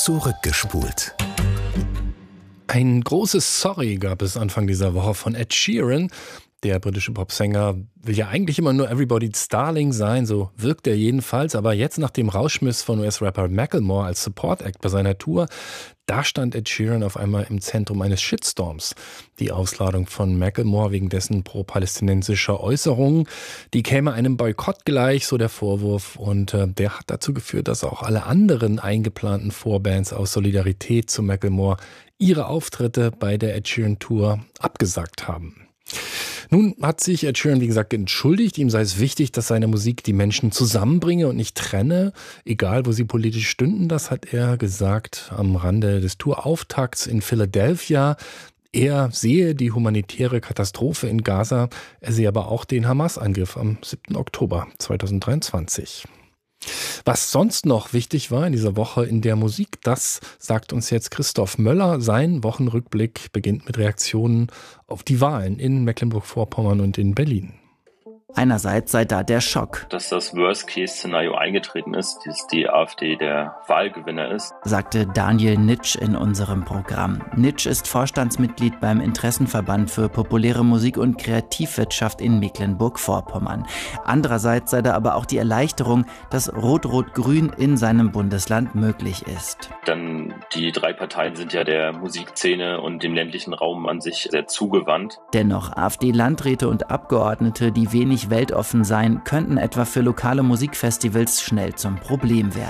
Zurückgespult. Ein großes Sorry gab es Anfang dieser Woche von Ed Sheeran. Der britische Popsänger will ja eigentlich immer nur Everybody's Darling sein, so wirkt er jedenfalls. Aber jetzt nach dem Rauschmiss von US-Rapper Macklemore als Support-Act bei seiner Tour, da stand Ed Sheeran auf einmal im Zentrum eines Shitstorms. Die Ausladung von Macklemore wegen dessen pro-palästinensischer Äußerungen, die käme einem Boykott gleich, so der Vorwurf. Und der hat dazu geführt, dass auch alle anderen eingeplanten Vorbands aus Solidarität zu Macklemore ihre Auftritte bei der Ed Sheeran Tour abgesagt haben. Nun hat sich Ed Sheeran, wie gesagt, entschuldigt. Ihm sei es wichtig, dass seine Musik die Menschen zusammenbringe und nicht trenne, egal wo sie politisch stünden. Das hat er gesagt am Rande des Tourauftakts in Philadelphia. Er sehe die humanitäre Katastrophe in Gaza, er sehe aber auch den Hamas-Angriff am 7. Oktober 2023. Was sonst noch wichtig war in dieser Woche in der Musik, das sagt uns jetzt Christoph Möller. Sein Wochenrückblick beginnt mit Reaktionen auf die Wahlen in Mecklenburg-Vorpommern und in Berlin. Einerseits sei da der Schock, dass das Worst-Case-Szenario eingetreten ist, dass die AfD der Wahlgewinner ist, sagte Daniel Nitsch in unserem Programm. Nitsch ist Vorstandsmitglied beim Interessenverband für populäre Musik und Kreativwirtschaft in Mecklenburg-Vorpommern. Andererseits sei da aber auch die Erleichterung, dass Rot-Rot-Grün in seinem Bundesland möglich ist. Denn die drei Parteien sind ja der Musikszene und dem ländlichen Raum an sich sehr zugewandt. Dennoch AfD-Landräte und Abgeordnete, die wenig weltoffen seien, könnten etwa für lokale Musikfestivals schnell zum Problem werden.